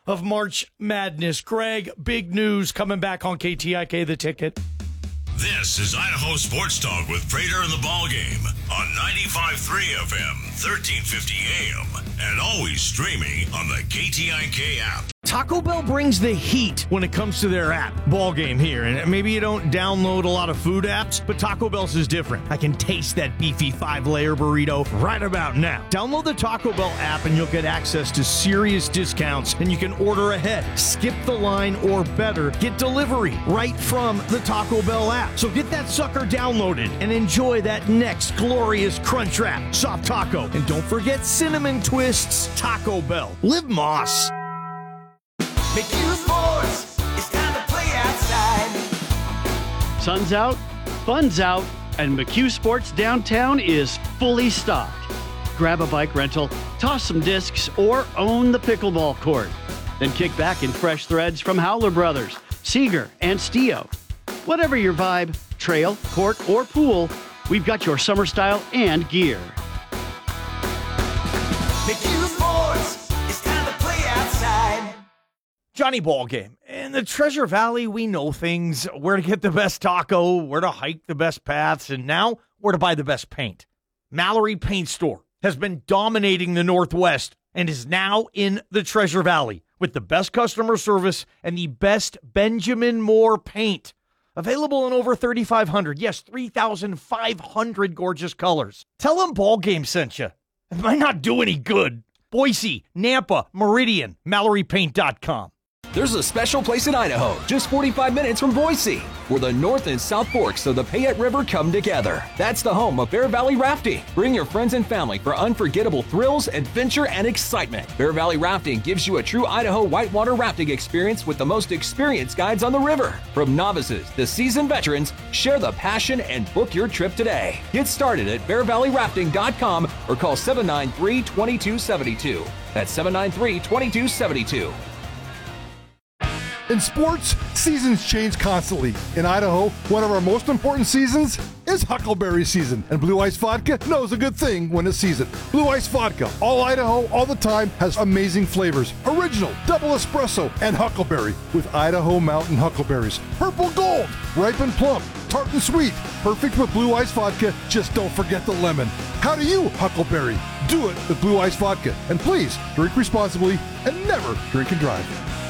of March Madness. Greg, big news coming back on KTIK The Ticket. This is Idaho Sports Talk with Prater and the Ball Game on 95.3 FM, 1350 AM, and always streaming on the KTIK app. Taco Bell brings the heat when it comes to their app. Ball Game here. And maybe you don't download a lot of food apps, but Taco Bell's is different. I can taste that beefy 5-layer burrito right about now. Download the Taco Bell app and you'll get access to serious discounts, and you can order ahead, skip the line, or better, get delivery right from the Taco Bell app. So get that sucker downloaded and enjoy that next glorious crunch wrap, soft taco. And don't forget cinnamon twists. Taco Bell. Live Moss. McHugh Sports, it's time to play outside. Sun's out, fun's out, and McHugh Sports downtown is fully stocked. Grab a bike rental, toss some discs, or own the pickleball court. Then kick back in fresh threads from Howler Brothers, Seeger, and Stio. Whatever your vibe, trail, court, or pool, we've got your summer style and gear. McHugh Sports, it's time to play outside. Johnny Ball Game. In the Treasure Valley, we know things, where to get the best taco, where to hike the best paths, and now where to buy the best paint. Mallory Paint Store has been dominating the Northwest and is now in the Treasure Valley with the best customer service and the best Benjamin Moore paint. Available in over 3,500, yes, 3,500 gorgeous colors. Tell them Ball Game sent you. It might not do any good. Boise, Nampa, Meridian, MalloryPaint.com. There's a special place in Idaho, just 45 minutes from Boise, where the North and South Forks of the Payette River come together. That's the home of Bear Valley Rafting. Bring your friends and family for unforgettable thrills, adventure, and excitement. Bear Valley Rafting gives you a true Idaho whitewater rafting experience with the most experienced guides on the river. From novices to seasoned veterans, share the passion and book your trip today. Get started at bearvalleyrafting.com or call 793-2272. That's 793-2272. In sports, seasons change constantly. In Idaho, one of our most important seasons is Huckleberry season, and Blue Ice Vodka knows a good thing when it's season. Blue Ice Vodka, all Idaho, all the time, has amazing flavors. Original, double espresso, and Huckleberry with Idaho Mountain Huckleberries. Purple Gold, ripe and plump, tart and sweet. Perfect with Blue Ice Vodka, just don't forget the lemon. How do you Huckleberry? Do it with Blue Ice Vodka. And please, drink responsibly and never drink and drive.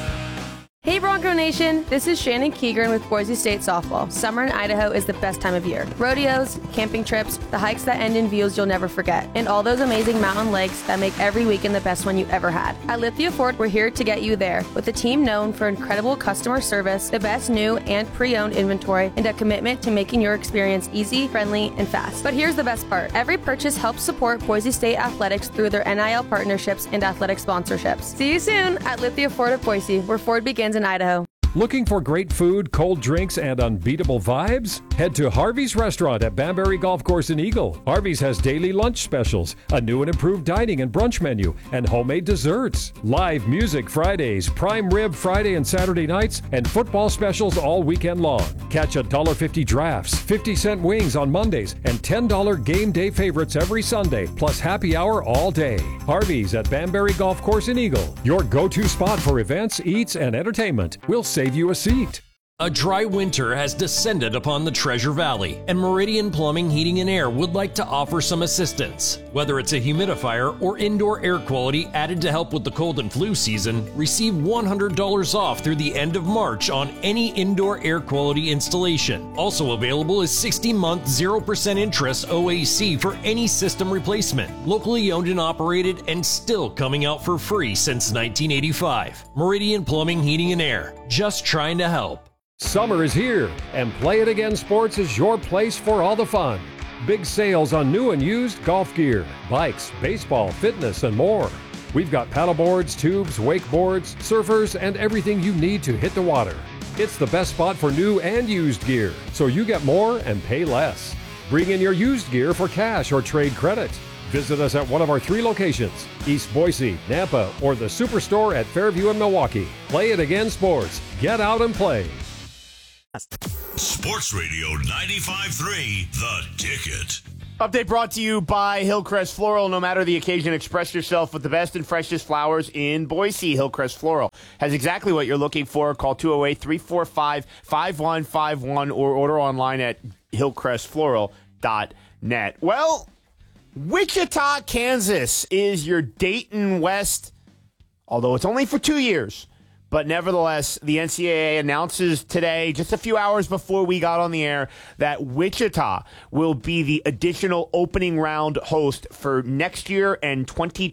Hey Bronco Nation, this is Shannon Keegren with Boise State Softball. Summer in Idaho is the best time of year. Rodeos, camping trips, the hikes that end in views you'll never forget, and all those amazing mountain lakes that make every weekend the best one you ever had. At Lithia Ford, we're here to get you there with a team known for incredible customer service, the best new and pre-owned inventory, and a commitment to making your experience easy, friendly, and fast. But here's the best part. Every purchase helps support Boise State athletics through their NIL partnerships and athletic sponsorships. See you soon at Lithia Ford of Boise, where Ford begins in Idaho. Looking for great food, cold drinks, and unbeatable vibes? Head to Harvey's Restaurant at Banbury Golf Course in Eagle. Harvey's has daily lunch specials, a new and improved dining and brunch menu, and homemade desserts. Live music Fridays, prime rib Friday and Saturday nights, and football specials all weekend long. Catch $1.50 drafts, 50-cent wings on Mondays, and $10 game day favorites every Sunday, plus happy hour all day. Harvey's at Banbury Golf Course in Eagle, your go-to spot for events, eats, and entertainment. We'll save you a seat. A dry winter has descended upon the Treasure Valley, and Meridian Plumbing, Heating, and Air would like to offer some assistance. Whether it's a humidifier or indoor air quality added to help with the cold and flu season, receive $100 off through the end of March on any indoor air quality installation. Also available is 60-month 0% interest OAC for any system replacement. Locally owned and operated and still coming out for free since 1985. Meridian Plumbing, Heating, and Air. Just trying to help. Summer is here, and Play It Again Sports is your place for all the fun. Big sales on new and used golf gear, bikes, baseball, fitness, and more. We've got paddleboards, tubes, wakeboards, surfers, and everything you need to hit the water. It's the best spot for new and used gear, so you get more and pay less. Bring in your used gear for cash or trade credit. Visit us at one of our 3 locations, East Boise, Nampa, or the Superstore at Fairview and Milwaukee. Play It Again Sports. Get out and play. Sports Radio 95.3, The Ticket. Update brought to you by Hillcrest Floral. No matter the occasion, express yourself with the best and freshest flowers in Boise. Hillcrest Floral. has exactly what you're looking for. Call 208-345-5151 or order online at hillcrestfloral.net. Well, Wichita, Kansas is your Dayton West, although it's only for 2 years. But nevertheless, the NCAA announces today, just a few hours before we got on the air, that Wichita will be the additional opening round host for next year and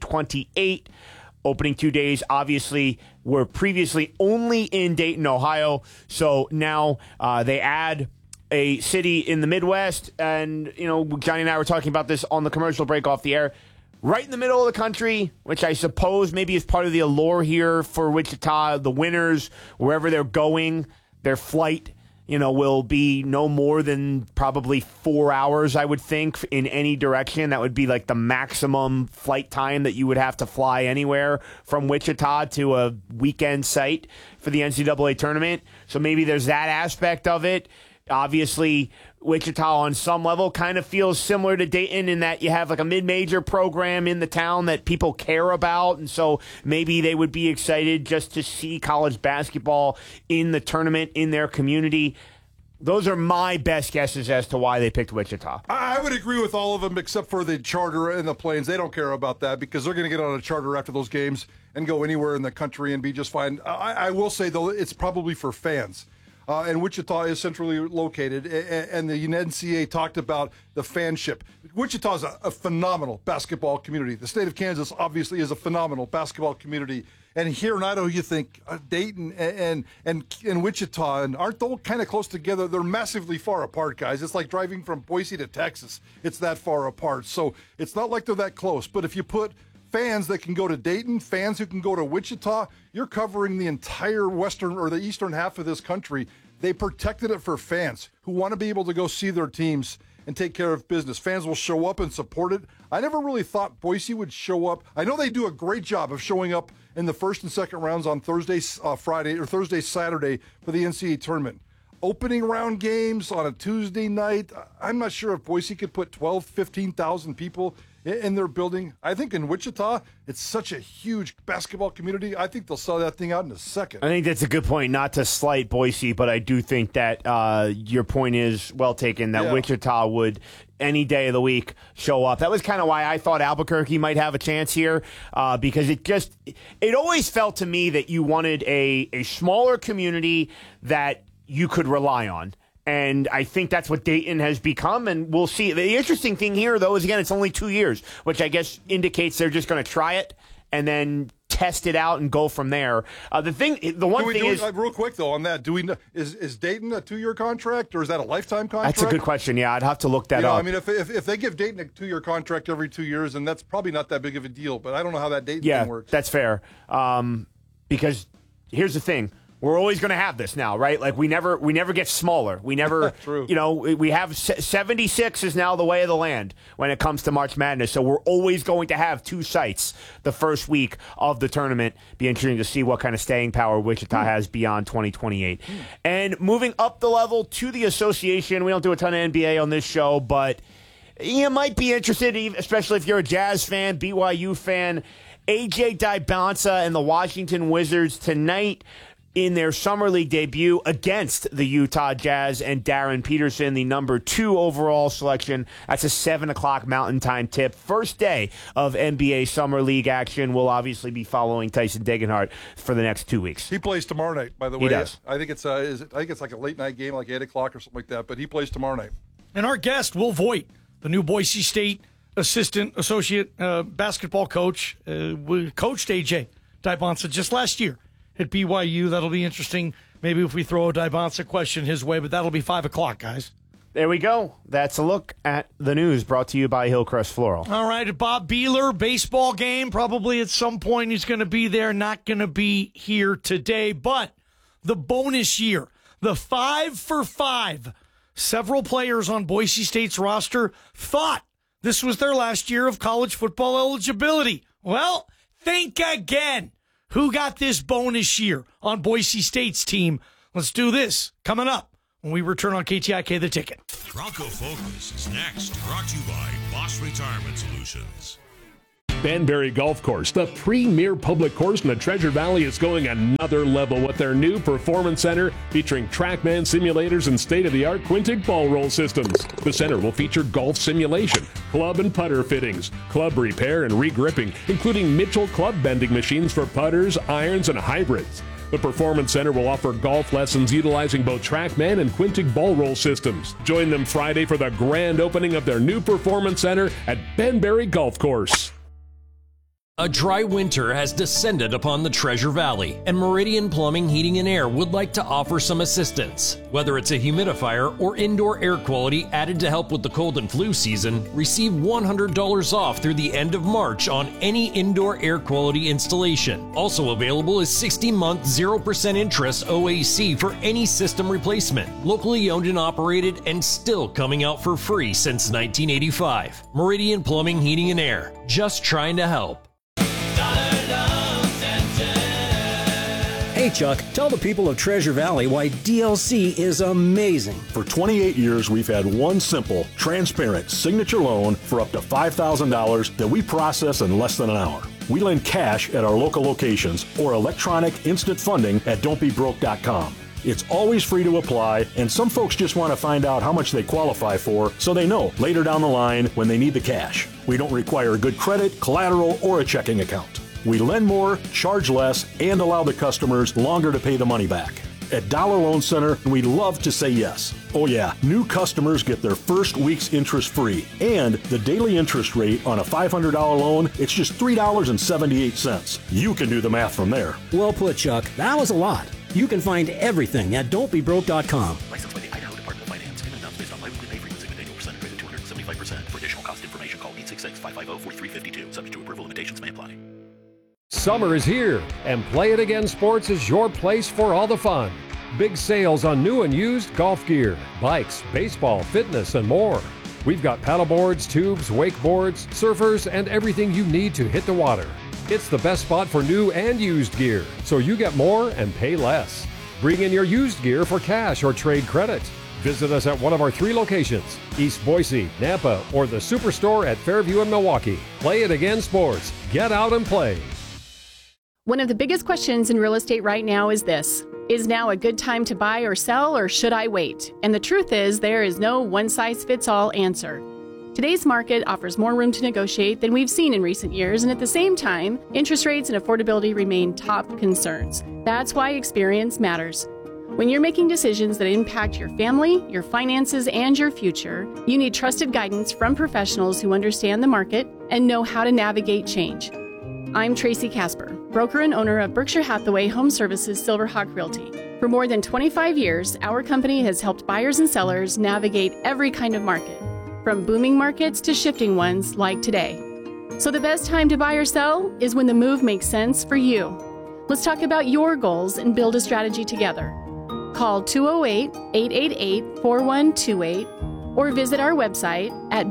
2028. Opening 2 days, obviously, were previously only in Dayton, Ohio. So now they add a city in the Midwest. And, you know, Johnny and I were talking about this on the commercial break off the air. Right in the middle of the country, which I suppose maybe is part of the allure here for Wichita. The winners, wherever they're going, their flight, you know, will be no more than probably 4 hours, I would think, in any direction. That would be like the maximum flight time that you would have to fly anywhere from Wichita to a weekend site for the NCAA tournament. So maybe there's that aspect of it. Obviously, Wichita on some level kind of feels similar to Dayton in that you have like a mid-major program in the town that people care about, and so maybe they would be excited just to see college basketball in the tournament in their community. Those are my best guesses as to why they picked Wichita. I would agree with all of them except for the charter and the planes. They don't care about that because they're going to get on a charter after those games and go anywhere in the country and be just fine. I will say, though, it's probably for fans. And Wichita is centrally located, and the NCAA talked about the fanship. Wichita is a phenomenal basketball community. The state of Kansas obviously is a phenomenal basketball community. And here in Idaho, you think Dayton and Wichita, and aren't they all kind of close together? They're massively far apart, guys. It's like driving from Boise to Texas. It's that far apart. So it's not like they're that close. But if you put fans that can go to Dayton, fans who can go to Wichita, you're covering the entire western or the eastern half of this country. They protected it for fans who want to be able to go see their teams and take care of business. Fans will show up and support it. I never really thought Boise would show up. I know they do a great job of showing up in the first and second rounds on Thursday, Friday, or Thursday, Saturday for the NCAA tournament. Opening round games on a Tuesday night. I'm not sure if Boise could put 12, 15,000 people in their building. I think in Wichita, it's such a huge basketball community. I think they'll sell that thing out in a second. I think that's a good point, not to slight Boise, but I do think that your point is well taken, that Wichita would any day of the week show up. That was kind of why I thought Albuquerque might have a chance here, because it always felt to me that you wanted a smaller community that you could rely on. And I think that's what Dayton has become, and we'll see. The interesting thing here, though, is, again, it's only 2 years, which I guess indicates they're just going to try it and then test it out and go from there. Real quick, though, on that, do we know, is Dayton a 2-year contract, or is that a lifetime contract? That's a good question, yeah. I'd have to look that up. I mean, if they give Dayton a 2-year contract every 2 years, then that's probably not that big of a deal, but I don't know how that Dayton thing works. Yeah, that's fair. Because here's the thing. We're always going to have this now, right? Like we never get smaller. We never, True. You know, we have 76 is now the way of the land when it comes to March Madness. So we're always going to have 2 sites the first week of the tournament. Be interesting to see what kind of staying power Wichita has beyond 2028. And moving up the level to the association, we don't do a ton of NBA on this show, but you might be interested, especially if you're a Jazz fan, BYU fan. AJ Dybantsa and the Washington Wizards tonight in their Summer League debut against the Utah Jazz and Darren Peterson, the number 2 overall selection. That's a 7 o'clock Mountain Time tip. First day of NBA Summer League action. We'll obviously be following Tyson Degenhart for the next 2 weeks. He plays tomorrow night, by the way. He does. I think it's like a late night game, like 8 o'clock or something like that, but he plays tomorrow night. And our guest, Will Voigt, the new Boise State associate basketball coach, coached AJ Dybantsa just last year at BYU. That'll be interesting. Maybe if we throw a Dybantsa question his way, but that'll be 5 o'clock, guys. There we go. That's a look at the news brought to you by Hillcrest Floral. All right, Bob Beeler, baseball game. Probably at some point he's going to be there. Not going to be here today, but the bonus year, the 5 for 5. Several players on Boise State's roster thought this was their last year of college football eligibility. Well, think again. Who got this bonus year on Boise State's team? Let's do this coming up when we return on KTIK The Ticket. Bronco Focus is next, brought to you by Boss Retirement Solutions. Banbury Golf Course, the premier public course in the Treasure Valley, is going another level with their new performance center featuring TrackMan simulators and state-of-the-art Quintic ball roll systems. The center will feature golf simulation, club and putter fittings, club repair and regripping, including Mitchell club bending machines for putters, irons, and hybrids. The Performance Center will offer golf lessons utilizing both TrackMan and Quintic ball roll systems. Join them Friday for the grand opening of their new Performance Center at Banbury Golf Course. A dry winter has descended upon the Treasure Valley, and Meridian Plumbing, Heating and Air would like to offer some assistance. Whether it's a humidifier or indoor air quality added to help with the cold and flu season, receive $100 off through the end of March on any indoor air quality installation. Also available is 60-month 0% interest OAC for any system replacement. Locally owned and operated, and still coming out for free since 1985. Meridian Plumbing, Heating and Air, just trying to help. Hey Chuck, tell the people of Treasure Valley why DLC is amazing. For 28 years, we've had one simple, transparent signature loan for up to $5,000 that we process in less than an hour. We lend cash at our local locations or electronic instant funding at don'tbebroke.com. It's always free to apply, and some folks just want to find out how much they qualify for so they know later down the line when they need the cash. We don't require good credit, collateral, or a checking account. We lend more, charge less, and allow the customers longer to pay the money back. At Dollar Loan Center, we love to say yes. Oh yeah, new customers get their first week's interest free. And the daily interest rate on a $500 loan, it's just $3.78. You can do the math from there. Well put, Chuck. That was a lot. You can find everything at don'tbebroke.com. Licensed by the Idaho Department of Finance. Payment amounts based on biweekly pay frequency with annual percentage rate of 275%. For additional cost information, call 866-550-4352. Subject to approval, limitations may apply. Summer is here, and Play It Again Sports is your place for all the fun. Big sales on new and used golf gear, bikes, baseball, fitness, and more. We've got paddleboards, tubes, wakeboards, surfers, and everything you need to hit the water. It's the best spot for new and used gear, so you get more and pay less. Bring in your used gear for cash or trade credit. Visit us at one of our 3 locations, East Boise, Nampa, or the Superstore at Fairview and Milwaukee. Play It Again Sports. Get out and play. One of the biggest questions in real estate right now is this: is now a good time to buy or sell, or should I wait? And the truth is, there is no one-size-fits-all answer. Today's market offers more room to negotiate than we've seen in recent years, and at the same time, interest rates and affordability remain top concerns. That's why experience matters. When you're making decisions that impact your family, your finances, and your future, you need trusted guidance from professionals who understand the market and know how to navigate change. I'm Tracy Casper, broker and owner of Berkshire Hathaway Home Services Silverhawk Realty. For more than 25 years, our company has helped buyers and sellers navigate every kind of market, from booming markets to shifting ones like today. So the best time to buy or sell is when the move makes sense for you. Let's talk about your goals and build a strategy together. Call 208-888-4128 or visit our website at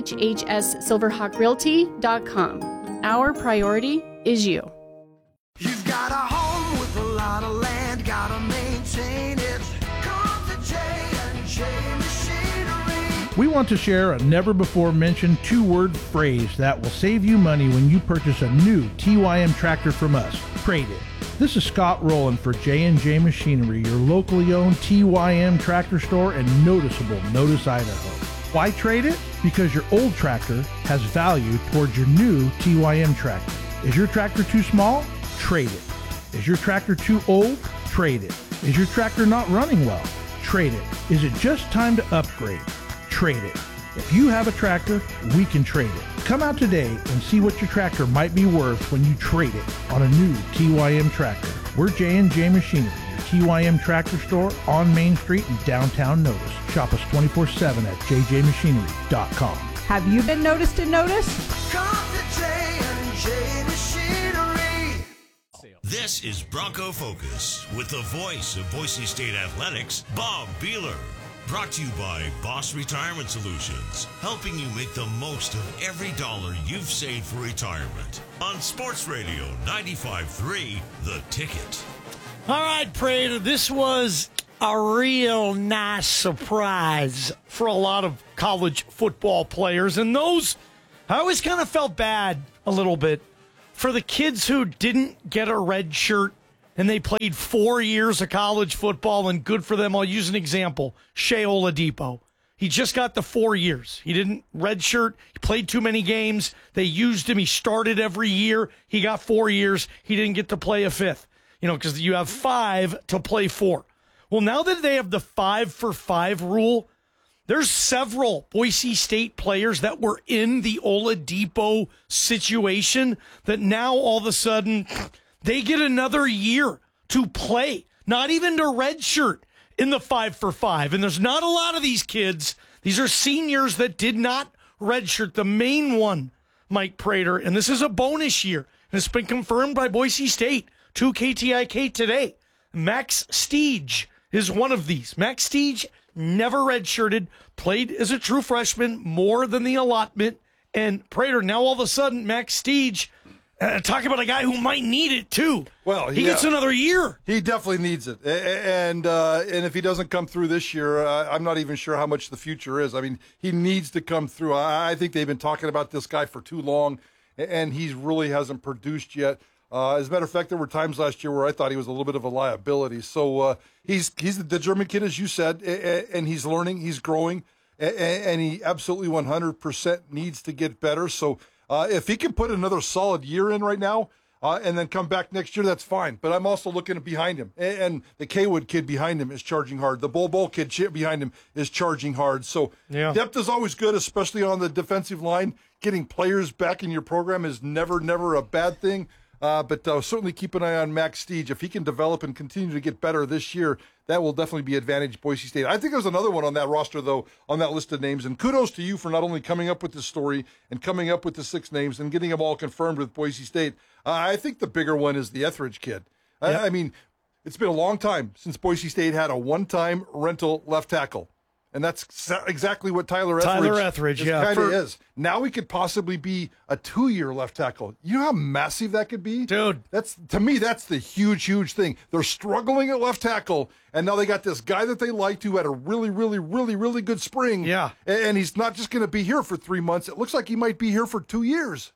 bhhssilverhawkrealty.com. Our priority is you. You've got a home with a lot of land, gotta maintain it. Come to J&J Machinery. We want to share a never-before-mentioned 2-word phrase that will save you money when you purchase a new TYM tractor from us. Trade it. This is Scott Rowland for J&J Machinery, your locally owned TYM tractor store in noticeable Notice, Idaho. Why trade it? Because your old tractor has value towards your new TYM tractor. Is your tractor too small? Trade it. Is your tractor too old? Trade it. Is your tractor not running well? Trade it. Is it just time to upgrade? Trade it. If you have a tractor, we can trade it. Come out today and see what your tractor might be worth when you trade it on a new TYM tractor. We're J&J Machinery, your TYM tractor store on Main Street in downtown Notice. Shop us 24/7 at jjmachinery.com. Have you been noticed and noticed? Come to J&J Machinery. This is Bronco Focus with the voice of Boise State Athletics, Bob Beeler. Brought to you by Boss Retirement Solutions, helping you make the most of every dollar you've saved for retirement. On Sports Radio 95.3, The Ticket. All right, Prater, this was a real nice surprise for a lot of college football players. And those I always kind of felt bad a little bit for the kids who didn't get a red shirt and they played 4 years of college football, and good for them. I'll use an example. Shea Oladipo. He just got the 4 years. He didn't red shirt. He played too many games. They used him. He started every year. He got 4 years. He didn't get to play a fifth, because you have 5 to play 4. Well, now that they have the 5-for-5 rule, there's several Boise State players that were in the Oladipo situation that now all of a sudden they get another year to play, not even to redshirt in the 5-for-5. And there's not a lot of these kids. These are seniors that did not redshirt. The main one, Mike Prater, and this is a bonus year, and it's been confirmed by Boise State to KTIK today. Max Steege is one of these. Max Steege never redshirted, played as a true freshman more than the allotment. And Prater, now all of a sudden, Max Steege, talk about a guy who might need it too. Well, he gets another year. He definitely needs it. And if he doesn't come through this year, I'm not even sure how much the future is. I mean, he needs to come through. I think they've been talking about this guy for too long, and he really hasn't produced yet. As a matter of fact, there were times last year where I thought he was a little bit of a liability. So he's the German kid, as you said, and he's learning, he's growing, and he absolutely 100% needs to get better. So if he can put another solid year in right now and then come back next year, that's fine. But I'm also looking behind him. And the Kaywood kid behind him is charging hard. The Bol kid behind him is charging hard. So depth is always good, especially on the defensive line. Getting players back in your program is never a bad thing. But certainly keep an eye on Max Steege. If he can develop and continue to get better this year, that will definitely be advantage Boise State. I think there's another one on that roster, though, on that list of names. And kudos to you for not only coming up with this story and coming up with the 6 names and getting them all confirmed with Boise State. I think the bigger one is the Etheridge kid. Yep. I mean, it's been a long time since Boise State had a one-time rental left tackle. And that's exactly what Tyler Etheridge is. Now he could possibly be a 2-year left tackle. You know how massive that could be? Dude. To me, that's the huge thing. They're struggling at left tackle, and now they got this guy that they liked who had a really good spring. Yeah. And he's not just going to be here for 3 months. It looks like he might be here for 2 years.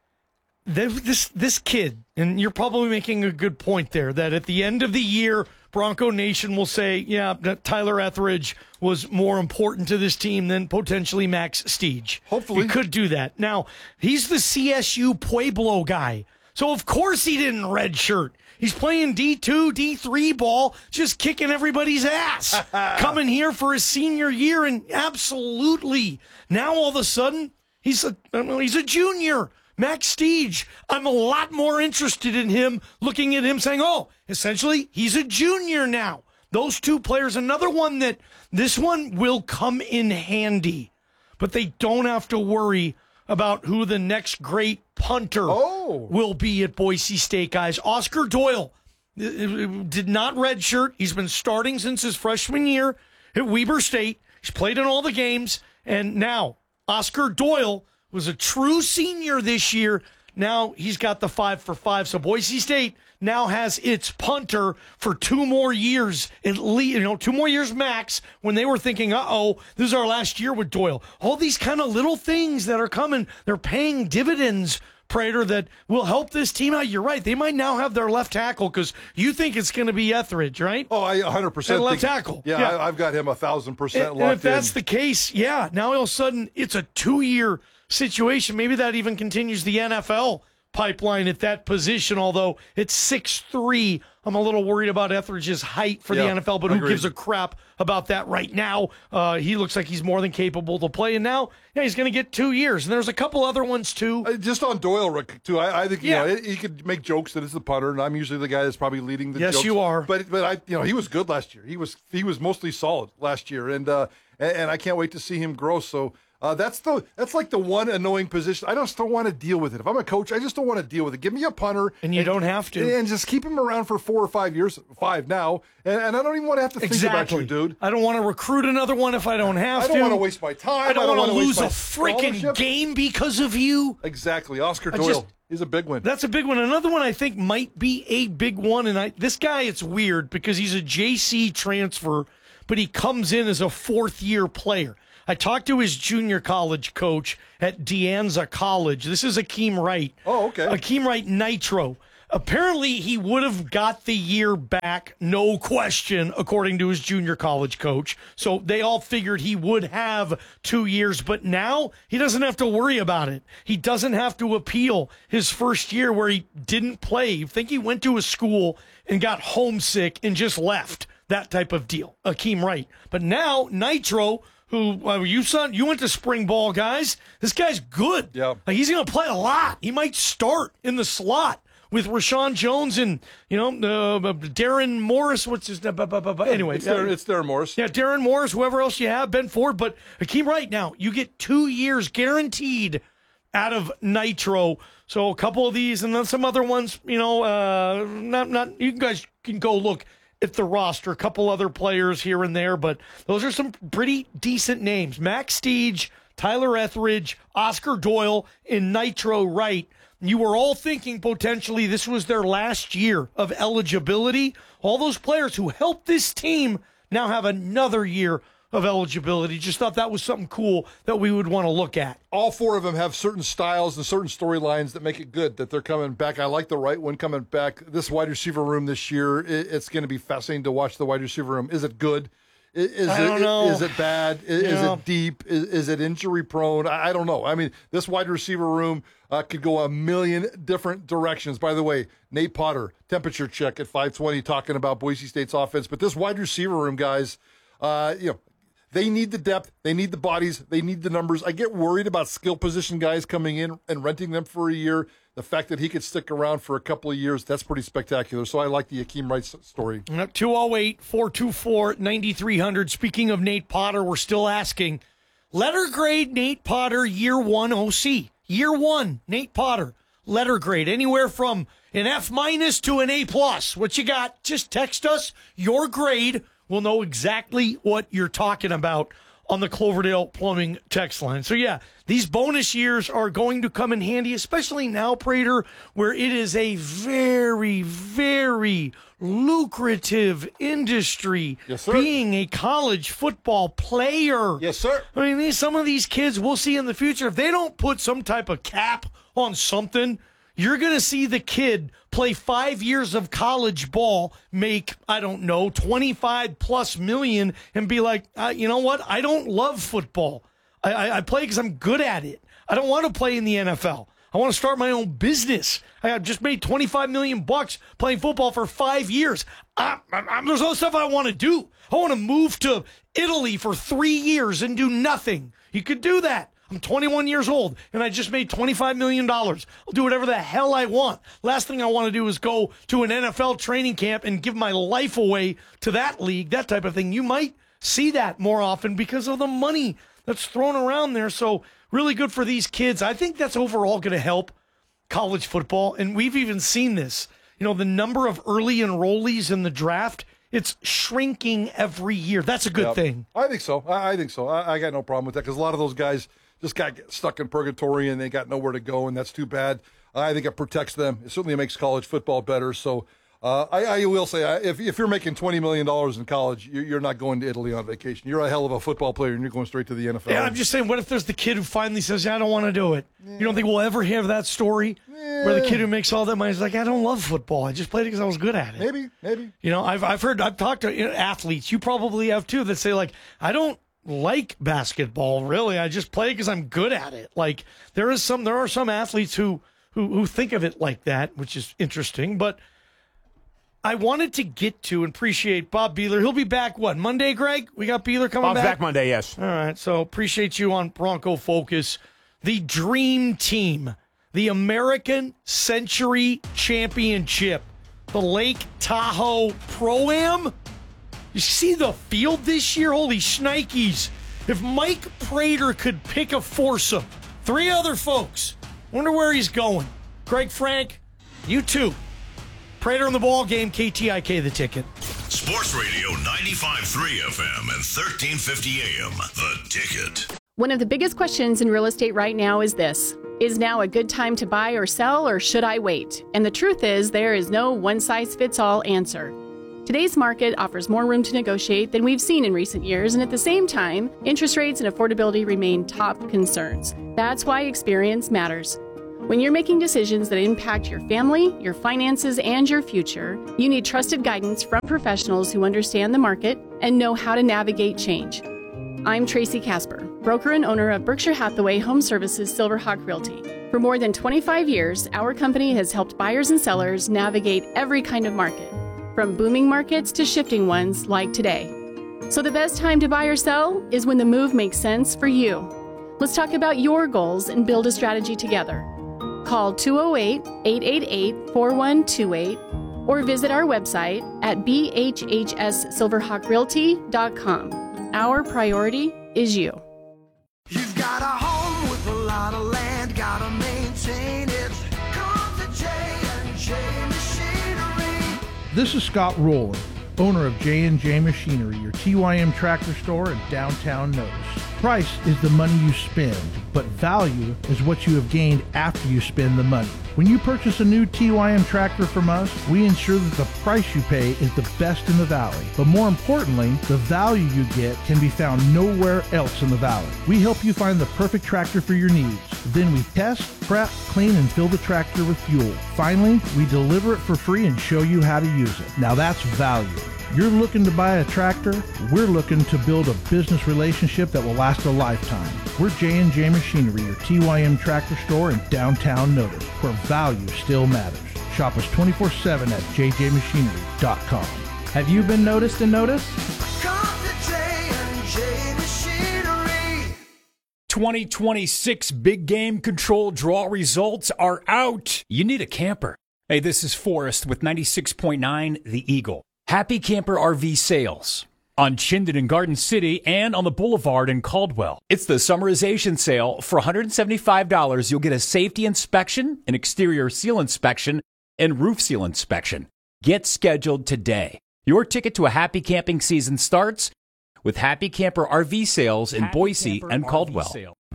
This kid, and you're probably making a good point there, that at the end of the year, Bronco Nation will say, yeah, Tyler Etheridge was more important to this team than potentially Max Steege. Hopefully. He could do that. Now, he's the CSU Pueblo guy, so of course he didn't redshirt. He's playing D2, D3 ball, just kicking everybody's ass. Coming here for his senior year, and absolutely. Now all of a sudden, he's a junior. Max Steege, I'm a lot more interested in him, looking at him saying, oh, essentially, he's a junior now. Those two players, another one that this one will come in handy, but they don't have to worry about who the next great punter will be at Boise State, guys. Oscar Doyle did not redshirt. He's been starting since his freshman year at Weber State. He's played in all the games, and now Oscar Doyle was a true senior this year. Now he's got the 5-for-5. So Boise State now has its punter for 2 more years, at least, 2 more years max, when they were thinking, this is our last year with Doyle. All these kind of little things that are coming, they're paying dividends, Prater, that will help this team out. You're right. They might now have their left tackle because you think it's going to be Etheridge, right? Oh, I 100% and left tackle. Yeah, I've got him 1,000% locked in. And if that's the case, now all of a sudden it's a 2-year situation. Maybe that even continues the NFL pipeline at that position, although it's 6'3". I'm a little worried about Etheridge's height for the NFL, but who gives a crap about that right now? He looks like he's more than capable to play, and now he's going to get 2 years. And there's a couple other ones, too. Just on Doyle, too, I think he could make jokes that it's the punter, and I'm usually the guy that's probably leading the jokes. Yes, you are. But he was good last year. He was mostly solid last year, and I can't wait to see him grow. So that's like the one annoying position. I just don't want to deal with it. If I'm a coach, I just don't want to deal with it. Give me a punter. And you don't have to. And just keep him around for 4 or 5 years, 5 now. And I don't even want to have to think about you, dude. I don't want to recruit another one if I don't have to. I don't want to waste my time. I don't want to lose a freaking game because of you. Exactly. Oscar Doyle. He's a big one. That's a big one. Another one I think might be a big one. And this guy, it's weird because he's a JC transfer, but he comes in as a 4th-year player. I talked to his junior college coach at De Anza College. This is Akeem Wright. Oh, okay. Akeem Wright Nitro. Apparently, he would have got the year back, no question, according to his junior college coach. So they all figured he would have 2 years, but now he doesn't have to worry about it. He doesn't have to appeal his first year where he didn't play. You think he went to a school and got homesick and just left. That type of deal, Akeem Wright. But now, Nitro, who you went to spring ball, guys. This guy's good. Yeah. Like, he's going to play a lot. He might start in the slot with Rashawn Jones and, Darren Morris. What's his name? Anyway. It's Darren Morris. Yeah, Darren Morris, whoever else you have, Ben Ford. But Akeem Wright now, you get 2 years guaranteed out of Nitro. So a couple of these and then some other ones, you guys can go look at the roster, a couple other players here and there, but those are some pretty decent names. Max Steege, Tyler Etheridge, Oscar Doyle, and Nitro Wright. You were all thinking potentially this was their last year of eligibility. All those players who helped this team now have another year of eligibility. Just thought that was something cool that we would want to look at. All 4 of them have certain styles and certain storylines that make it good that they're coming back. I like the right one coming back. This wide receiver room this year, it's going to be fascinating to watch the wide receiver room. Is it good? I don't know. Is it bad? Is it deep? Is it injury prone? I don't know. I mean, this wide receiver room could go a million different directions. By the way, Nate Potter, temperature check at 5:20, talking about Boise State's offense. But this wide receiver room, guys, they need the depth. They need the bodies. They need the numbers. I get worried about skill position guys coming in and renting them for a year. The fact that he could stick around for a couple of years, that's pretty spectacular. So I like the Akeem Wright story. 208-424-9300. Speaking of Nate Potter, we're still asking, letter grade Nate Potter, year 1 OC. Year 1, Nate Potter, letter grade. Anywhere from an F- to an A+. What you got? Just text us your grade. We'll know exactly what you're talking about on the Cloverdale Plumbing text line. So, yeah, these bonus years are going to come in handy, especially now, Prater, where it is a very, very lucrative industry. Yes, sir. Being a college football player. Yes, sir. I mean, some of these kids we'll see in the future, if they don't put some type of cap on something, you're going to see the kid play 5 years of college ball, make, 25+ million, and be like, you know what? I don't love football. I play because I'm good at it. I don't want to play in the NFL. I want to start my own business. I just made $25 million playing football for 5 years. There's other stuff I want to do. I want to move to Italy for 3 years and do nothing. You could do that. I'm 21 years old, and I just made $25 million. I'll do whatever the hell I want. Last thing I want to do is go to an NFL training camp and give my life away to that league, that type of thing. You might see that more often because of the money that's thrown around there. So really good for these kids. I think that's overall going to help college football, and we've even seen this. The number of early enrollees in the draft, it's shrinking every year. That's a good thing. I think so. I think so. I got no problem with that because a lot of those guys just got stuck in purgatory and they got nowhere to go, and that's too bad. I think it protects them. It certainly makes college football better. So I will say, if you're making $20 million in college, you're not going to Italy on vacation. You're a hell of a football player, and you're going straight to the NFL. Yeah, I'm just saying, what if there's the kid who finally says, I don't want to do it? You don't think we'll ever have that story where the kid who makes all that money is like, I don't love football. I just played it because I was good at it. Maybe. I've talked to athletes, you probably have too, that say, like, I don't like basketball, really. I just play because I'm good at it. Like, there are some athletes who think of it like that, which is interesting. But I wanted to get to and appreciate Bob Beeler. He'll be back, Monday, Greg? We got Beeler coming back? Bob's back Monday, yes. All right, so appreciate you on Bronco Focus. The Dream Team, the American Century Championship, the Lake Tahoe Pro-Am. You see the field this year? Holy shnikes. If Mike Prater could pick a foursome, 3 other folks, wonder where he's going. Greg Frank, you too. Prater in the ball game, KTIK the ticket. Sports Radio 95.3 FM and 1350 AM, the ticket. One of the biggest questions in real estate right now is this. Is now a good time to buy or sell, or should I wait? And the truth is, there is no one-size-fits-all answer. Today's market offers more room to negotiate than we've seen in recent years, and at the same time, interest rates and affordability remain top concerns. That's why experience matters. When you're making decisions that impact your family, your finances, and your future, you need trusted guidance from professionals who understand the market and know how to navigate change. I'm Tracy Casper, broker and owner of Berkshire Hathaway Home Services Silverhawk Realty. For more than 25 years, our company has helped buyers and sellers navigate every kind of market, from booming markets to shifting ones like today. So the best time to buy or sell is when the move makes sense for you. Let's talk about your goals and build a strategy together. Call 208-888-4128 or visit our website at bhhssilverhawkrealty.com. Our priority is you. You've got a home with a lot of land, gotta maintain it. Come to J&J Machinery. This is Scott Rowland, owner of J&J Machinery, your TYM tractor store in downtown Notice. Price is the money you spend, but value is what you have gained after you spend the money. When you purchase a new TYM tractor from us, we ensure that the price you pay is the best in the valley. But more importantly, the value you get can be found nowhere else in the valley. We help you find the perfect tractor for your needs. Then we test, prep, clean, and fill the tractor with fuel. Finally, we deliver it for free and show you how to use it. Now that's value. You're looking to buy a tractor, we're looking to build a business relationship that will last a lifetime. We're J&J Machinery, your TYM tractor store in downtown Notice, where value still matters. Shop us 24/7 at jjmachinery.com. Have you been noticed and noticed? Come to J&J Machinery. 2026 Big Game Control draw results are out. You need a camper. Hey, this is Forrest with 96.9 The Eagle. Happy Camper RV sales on Chinden in Garden City and on the Boulevard in Caldwell. It's the summarization sale. For $175, you'll get a safety inspection, an exterior seal inspection, and roof seal inspection. Get scheduled today. Your ticket to a happy camping season starts with Happy Camper RV sales in Boise and Caldwell.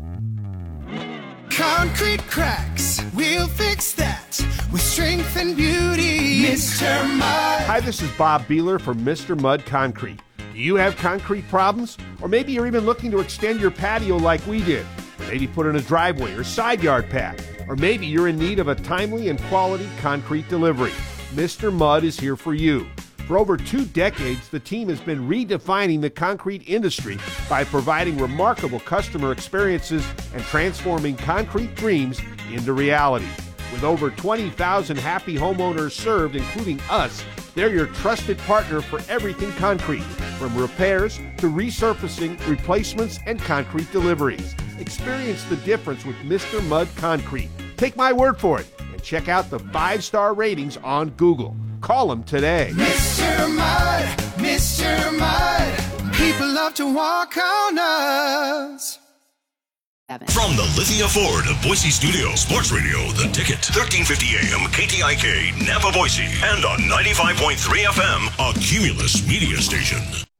Concrete cracks, we'll fix that with strength and beauty. Mr. Mud. Hi, this is Bob Beeler from Mr. Mud Concrete. Do you have concrete problems? Or maybe you're even looking to extend your patio like we did. Maybe put in a driveway or side yard pad. Or maybe you're in need of a timely and quality concrete delivery. Mr. Mud is here for you. For over 2 decades, the team has been redefining the concrete industry by providing remarkable customer experiences and transforming concrete dreams into reality. With over 20,000 happy homeowners served, including us, they're your trusted partner for everything concrete, from repairs to resurfacing, replacements, and concrete deliveries. Experience the difference with Mr. Mud Concrete. Take my word for it and check out the 5-star ratings on Google. Call them today. Mr. Mud, Mr. Mud. People love to walk on us. From the Lithia Ford of Boise Studio, Sports Radio, The Ticket, 1350 AM, KTIK, Napa, Boise, and on 95.3 FM, a Cumulus media station.